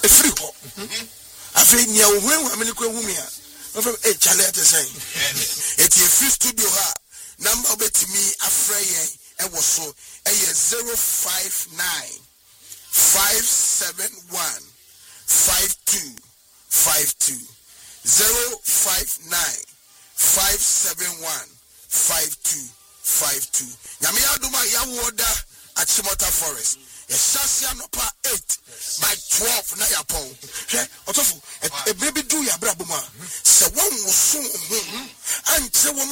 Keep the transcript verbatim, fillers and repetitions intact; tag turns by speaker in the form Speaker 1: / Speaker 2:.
Speaker 1: a free hop. Afei nia wo hwen wa me ko hu me a. No from eh chale at say. Eti e free studio ha. Number obetimi afre yen e wo so e zero five nine five seven one five two five two zero five nine five seven one five two five two. Nyame aduma ya woda Achimota Forest. A Sasia no pa eight by twelve na ya pon. Hwe otofu e baby do ya brabuma. Se won wo so ho. Anche wo